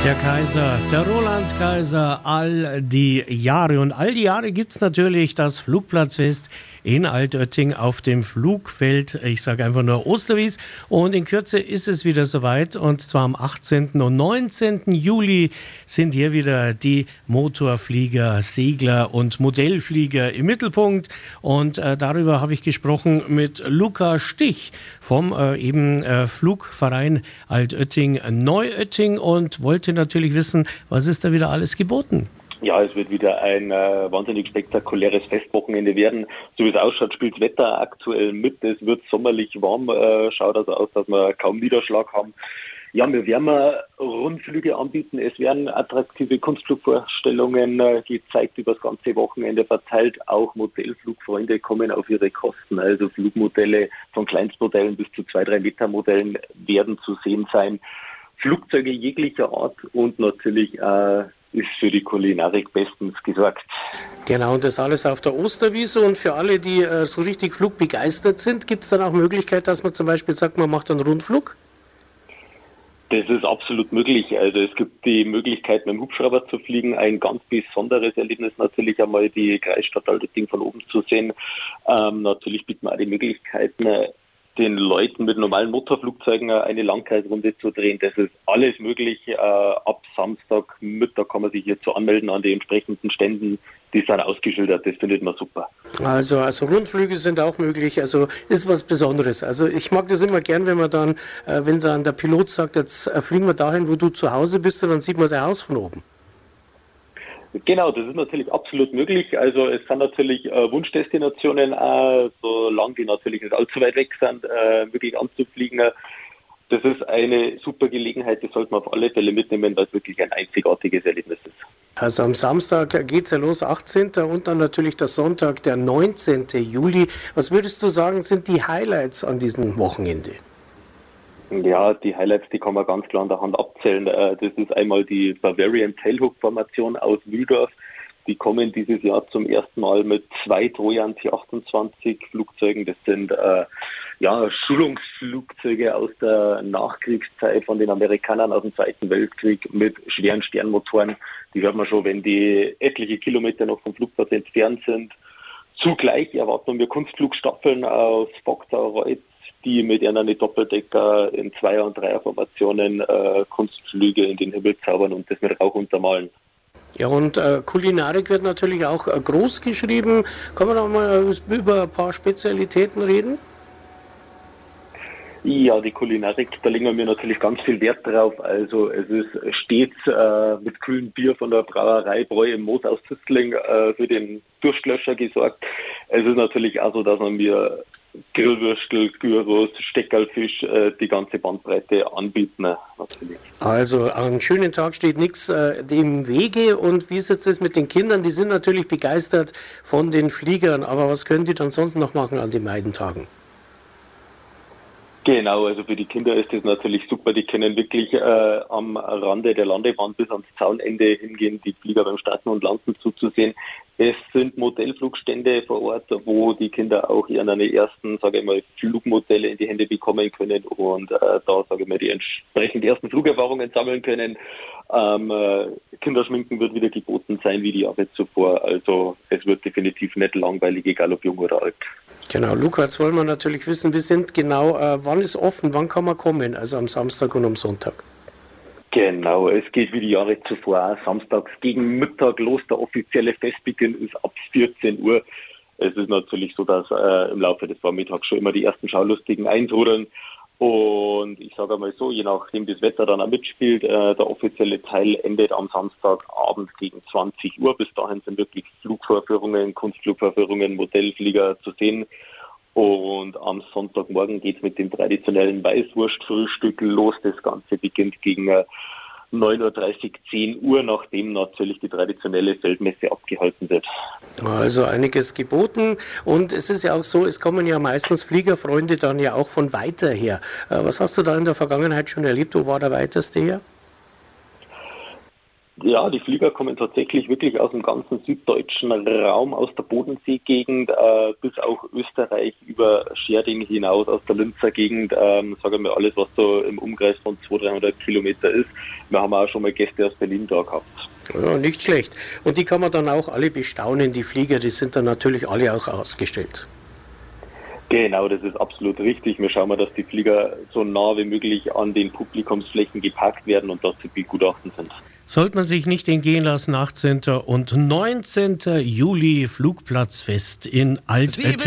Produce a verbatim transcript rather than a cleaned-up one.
Der Kaiser, der Roland Kaiser, all die Jahre. Und all die Jahre gibt es natürlich das Flugplatzfest in Altötting auf dem Flugfeld. Ich sage einfach nur Osterwies. Und in Kürze ist es wieder soweit. Und zwar am achtzehnten und neunzehnten Juli sind hier wieder die Motorflieger, Segler und Modellflieger im Mittelpunkt. Und äh, darüber habe ich gesprochen mit Luca Stich vom äh, eben äh, Flugverein Altötting-Neuötting und wollte natürlich wissen, was ist da wieder alles geboten? Ja, es wird wieder ein äh, wahnsinnig spektakuläres Festwochenende werden. So wie es ausschaut, spielt das Wetter aktuell mit. Es wird sommerlich warm. Äh, schaut also aus, dass wir kaum Niederschlag haben. Ja, wir werden Rundflüge anbieten. Es werden attraktive Kunstflugvorstellungen äh, gezeigt über das ganze Wochenende verteilt. Auch Modellflugfreunde kommen auf ihre Kosten. Also Flugmodelle von Kleinstmodellen bis zu zwei, drei Meter Modellen werden zu sehen sein. Flugzeuge jeglicher Art und natürlich äh, ist für die Kulinarik bestens gesorgt. Genau, und das alles auf der Osterwiese. Und für alle, die äh, so richtig flugbegeistert sind, gibt es dann auch Möglichkeit, dass man zum Beispiel sagt, man macht einen Rundflug? Das ist absolut möglich. Also es gibt die Möglichkeit, mit dem Hubschrauber zu fliegen. Ein ganz besonderes Erlebnis natürlich einmal die Kreisstadt Altötting von oben zu sehen. Ähm, natürlich bieten wir auch die Möglichkeiten, den Leuten mit normalen Motorflugzeugen eine Langkreisrunde zu drehen. Das ist alles möglich. Äh, ab Samstagmittag kann man sich hierzu anmelden an den entsprechenden Ständen. Die sind ausgeschildert. Das findet man super. Also, also Rundflüge sind auch möglich. Also ist was Besonderes. Also ich mag das immer gern, wenn man dann, äh, wenn dann der Pilot sagt, jetzt äh, fliegen wir dahin, wo du zu Hause bist, und dann sieht man dein Haus von oben. Genau, das ist natürlich absolut möglich. Also es sind natürlich äh, Wunschdestinationen, äh, solange die natürlich nicht allzu weit weg sind, äh, wirklich anzufliegen. Das ist eine super Gelegenheit, das sollte man auf alle Fälle mitnehmen, weil es wirklich ein einzigartiges Erlebnis ist. Also am Samstag geht es ja los, achtzehnten und dann natürlich der Sonntag, der neunzehnten Juli. Was würdest du sagen, sind die Highlights an diesem Wochenende? Ja, die Highlights, die kann man ganz klar an der Hand abzählen. Das ist einmal die Bavarian Tailhook-Formation aus Mühldorf. Die kommen dieses Jahr zum ersten Mal mit zwei Trojan T achtundzwanzig Flugzeugen. Das sind äh, ja, Schulungsflugzeuge aus der Nachkriegszeit von den Amerikanern aus dem Zweiten Weltkrieg mit schweren Sternmotoren. Die hört man schon, wenn die etliche Kilometer noch vom Flugplatz entfernt sind. Zugleich erwarten wir Kunstflugstaffeln aus Vogtau-Reutz, die mit einer Doppeldecker in Zweier- und Dreierformationen äh, Kunstflüge in den Himmel zaubern und das mit Rauch untermalen. Ja, und äh, Kulinarik wird natürlich auch äh, groß geschrieben. Kann man auch mal über ein paar Spezialitäten reden? Ja, die Kulinarik, da legen wir natürlich ganz viel Wert drauf. Also es ist stets äh, mit kühlem Bier von der Brauerei Bräu im Moos aus Züstling äh, für den Durstlöscher gesorgt. Es ist natürlich auch so, dass man mir Grillwürstel, Gyros, Steckerlfisch, äh, die ganze Bandbreite anbieten. Natürlich. Also an einem schönen Tag steht nichts äh, dem Wege. Und wie ist jetzt das mit den Kindern? Die sind natürlich begeistert von den Fliegern, aber was können die dann sonst noch machen an den beiden Tagen? Genau, also für die Kinder ist das natürlich super. Die können wirklich äh, am Rande der Landebahn bis ans Zaunende hingehen, die Flieger beim Starten und Landen zuzusehen. Es sind Modellflugstände vor Ort, wo die Kinder auch ihren ersten, sage ich mal, Flugmodelle in die Hände bekommen können und äh, da, sage ich mal, die entsprechend ersten Flugerfahrungen sammeln können. Ähm, äh, Kinderschminken wird wieder geboten sein wie die Jahre zuvor. Also es wird definitiv nicht langweilig, egal ob jung oder alt. Genau, Luca, jetzt wollen wir natürlich wissen, wir sind genau, äh, wann ist offen, wann kann man kommen, also am Samstag und am Sonntag? Genau, es geht wie die Jahre zuvor, samstags gegen Mittag los, der offizielle Festbeginn ist ab vierzehn Uhr. Es ist natürlich so, dass äh, im Laufe des Vormittags schon immer die ersten Schaulustigen eintrudeln. Und ich sage einmal so, je nachdem das Wetter dann auch mitspielt, äh, der offizielle Teil endet am Samstagabend gegen zwanzig Uhr. Bis dahin sind wirklich Flugvorführungen, Kunstflugvorführungen, Modellflieger zu sehen. Und am Sonntagmorgen geht es mit dem traditionellen Weißwurstfrühstück los. Das Ganze beginnt gegen äh, neun Uhr dreißig, zehn Uhr, nachdem natürlich die traditionelle Feldmesse abgehalten wird. Also einiges geboten und es ist ja auch so, es kommen ja meistens Fliegerfreunde dann ja auch von weiter her. Was hast du da in der Vergangenheit schon erlebt? Wo war der weiteste her? Ja, die Flieger kommen tatsächlich wirklich aus dem ganzen süddeutschen Raum, aus der Bodenseegegend äh, bis auch Österreich über Scherding hinaus, aus der Linzer Gegend, ähm, sagen wir alles, was so im Umkreis von zweihundert, dreihundert Kilometer ist. Wir haben auch schon mal Gäste aus Berlin da gehabt. Ja, nicht schlecht. Und die kann man dann auch alle bestaunen, die Flieger, die sind dann natürlich alle auch ausgestellt. Genau, das ist absolut richtig. Wir schauen mal, dass die Flieger so nah wie möglich an den Publikumsflächen geparkt werden und dass sie begutachten sind. Sollte man sich nicht entgehen lassen, achtzehnten und neunzehnten Juli Flugplatzfest in Altötting.